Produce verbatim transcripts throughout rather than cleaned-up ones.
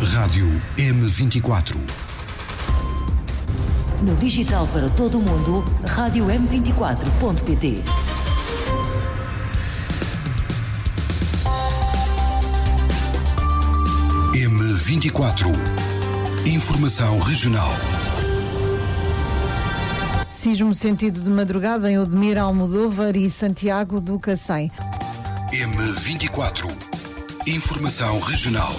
Rádio M vinte e quatro. No digital para todo o mundo, rádio m vinte e quatro ponto pt. M vinte e quatro. Informação regional. Sismo sentido de madrugada em Odmira, Almodóvar e Santiago do Cacém. M vinte e quatro. Informação regional.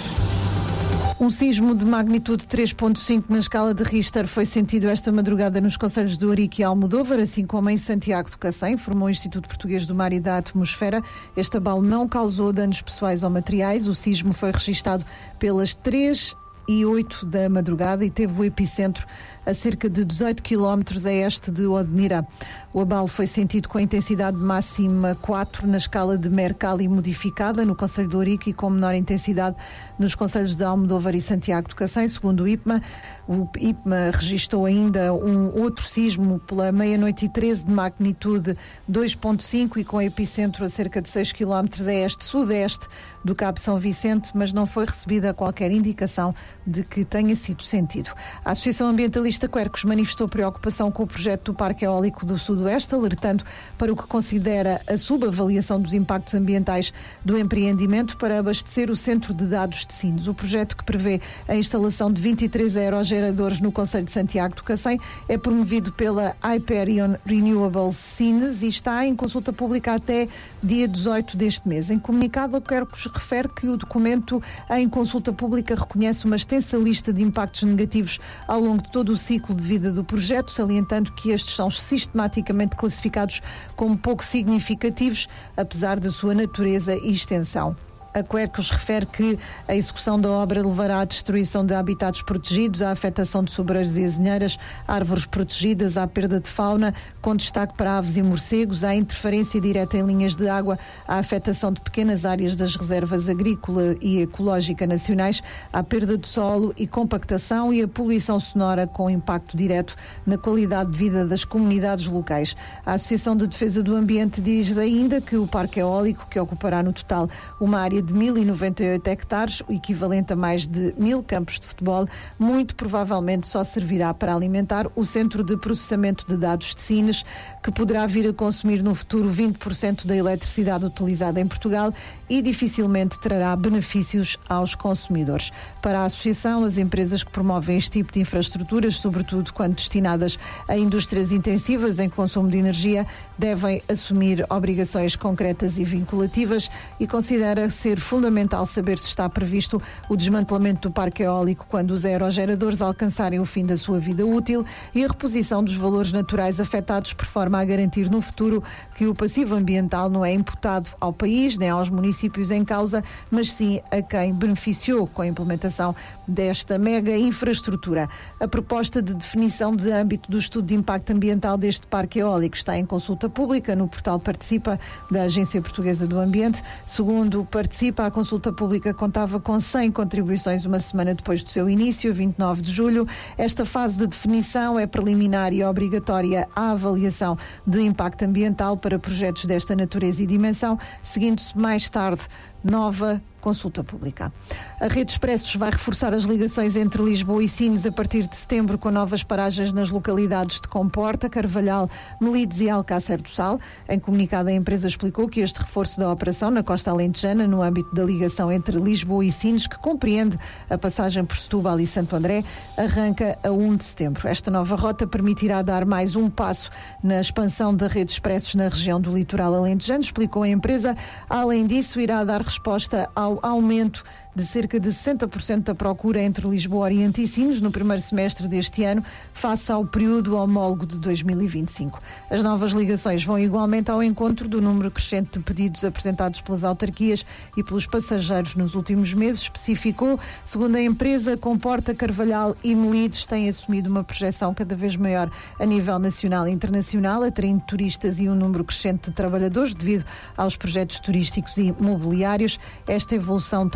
Um sismo de magnitude três ponto cinco na escala de Richter foi sentido esta madrugada nos concelhos de Ourique e Almodóvar, assim como em Santiago do Cacém, informou o Instituto Português do Mar e da Atmosfera. Este abalo não causou danos pessoais ou materiais. O sismo foi registado pelas três e oito da madrugada e teve o epicentro a cerca de dezoito quilómetros a este de Odmira. O abalo foi sentido com a intensidade máxima quatro na escala de Mercalli modificada no concelho de Ourique e com menor intensidade nos concelhos de Almodóvar e Santiago do Cacém, segundo o I P M A. O I P M A registrou ainda um outro sismo pela meia-noite e treze de magnitude dois ponto cinco e com epicentro a cerca de seis quilómetros a este-sudeste do Cabo São Vicente, mas não foi recebida qualquer indicação de que tenha sido sentido. A Associação Ambientalista Quercos manifestou preocupação com o projeto do Parque Eólico do Sudoeste, alertando para o que considera a subavaliação dos impactos ambientais do empreendimento para abastecer o Centro de Dados de Sines. O projeto, que prevê a instalação de vinte e três aerogeradores no concelho de Santiago do Cacém, é promovido pela Hyperion Renewables Sines e está em consulta pública até dia dezoito deste mês. Em comunicado, a Quercos refere que o documento em consulta pública reconhece uma extensa lista de impactos negativos ao longo de todo o ciclo de vida do projeto, salientando que estes são sistematicamente classificados como pouco significativos, apesar da sua natureza e extensão. A Quercos refere que a execução da obra levará à destruição de habitats protegidos, à afetação de sobreiros e azinheiras, árvores protegidas, à perda de fauna, com destaque para aves e morcegos, à interferência direta em linhas de água, à afetação de pequenas áreas das reservas agrícola e ecológica nacionais, à perda de solo e compactação e à poluição sonora com impacto direto na qualidade de vida das comunidades locais. A Associação de Defesa do Ambiente diz ainda que o parque eólico, que ocupará no total uma área de mil e noventa e oito hectares, o equivalente a mais de mil campos de futebol, muito provavelmente só servirá para alimentar o Centro de Processamento de Dados de Sines, que poderá vir a consumir no futuro vinte por cento da eletricidade utilizada em Portugal e dificilmente trará benefícios aos consumidores. Para a Associação, as empresas que promovem este tipo de infraestruturas, sobretudo quando destinadas a indústrias intensivas em consumo de energia, devem assumir obrigações concretas e vinculativas e considera ser fundamental saber se está previsto o desmantelamento do parque eólico quando os aerogeradores alcançarem o fim da sua vida útil e a reposição dos valores naturais afetados, por forma a garantir no futuro que o passivo ambiental não é imputado ao país nem aos municípios em causa, mas sim a quem beneficiou com a implementação desta mega infraestrutura. A proposta de definição de âmbito do estudo de impacto ambiental deste parque eólico está em consulta pública no portal Participa da Agência Portuguesa do Ambiente. Segundo o Participa, a consulta pública contava com cem contribuições uma semana depois do seu início, vinte e nove de julho. Esta fase de definição é preliminar e obrigatória à avaliação de impacto ambiental para projetos desta natureza e dimensão, seguindo-se mais tarde nova consulta pública. A Rede Expressos vai reforçar as ligações entre Lisboa e Sines a partir de setembro, com novas paragens nas localidades de Comporta, Carvalhal, Melides e Alcácer do Sal. Em comunicado, a empresa explicou que este reforço da operação na costa alentejana, no âmbito da ligação entre Lisboa e Sines, que compreende a passagem por Setúbal e Santo André, arranca a um de setembro. Esta nova rota permitirá dar mais um passo na expansão da Rede Expressos na região do litoral alentejano, explicou a empresa. Além disso, irá dar resposta ao aumento de cerca de sessenta por cento da procura entre Lisboa Oriente e Sines no primeiro semestre deste ano, face ao período homólogo de dois mil e vinte e cinco. As novas ligações vão igualmente ao encontro do número crescente de pedidos apresentados pelas autarquias e pelos passageiros nos últimos meses, especificou. Segundo a empresa, Comporta, Carvalhal e Melides têm assumido uma projeção cada vez maior a nível nacional e internacional, atraindo turistas e um número crescente de trabalhadores devido aos projetos turísticos e mobiliários. Esta evolução tem gerado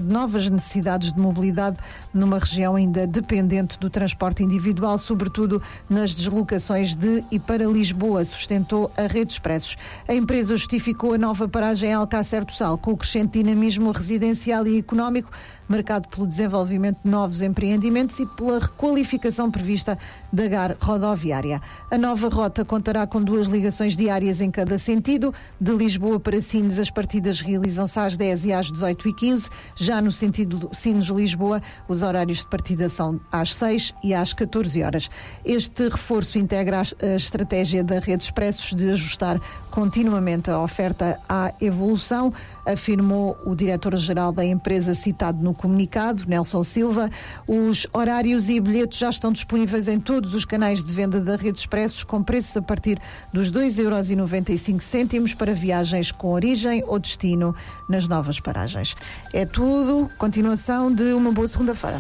de novas necessidades de mobilidade numa região ainda dependente do transporte individual, sobretudo nas deslocações de e para Lisboa, sustentou a Rede Expressos. A empresa justificou a nova paragem em Alcácer do Sal com o crescente dinamismo residencial e económico, marcado pelo desenvolvimento de novos empreendimentos e pela requalificação prevista da G A R rodoviária. A nova rota contará com duas ligações diárias em cada sentido. De Lisboa para Sines, as partidas realizam-se às dez e às dezoito e quinze. Já no sentido Sines-Lisboa, os horários de partida são às seis e às catorze horas. Este reforço integra a estratégia da Rede Expressos de ajustar continuamente a oferta à evolução, afirmou o diretor-geral da empresa citado no comunicado, Nelson Silva. Os horários e bilhetes já estão disponíveis em todos os canais de venda da Rede Expressos, com preços a partir dos dois euros e noventa e cinco cêntimos para viagens com origem ou destino nas novas paragens. É tudo. Continuação de uma boa segunda-feira.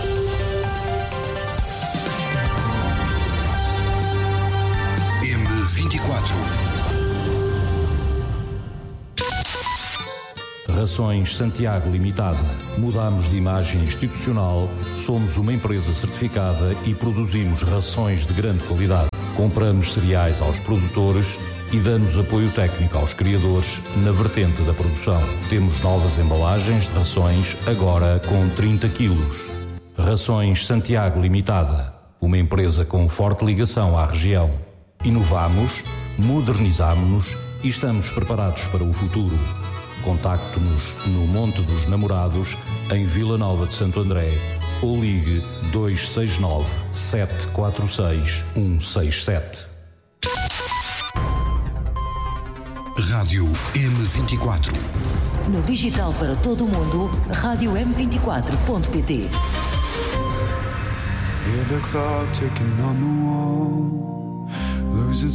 M vinte e quatro. Rações Santiago Limitada. Mudamos de imagem institucional, somos uma empresa certificada e produzimos rações de grande qualidade. Compramos cereais aos produtores e damos apoio técnico aos criadores na vertente da produção. Temos novas embalagens de rações, agora com trinta quilos. Rações Santiago Limitada. Uma empresa com forte ligação à região. Inovamos, modernizamos-nos e estamos preparados para o futuro. Contacte-nos no Monte dos Namorados, em Vila Nova de Santo André, ou ligue dois seis nove, sete quatro seis, um seis sete. Rádio M vinte e quatro. No digital para todo o mundo, rádio m vinte e quatro ponto pt. Hear the clock ticking on the wall, losing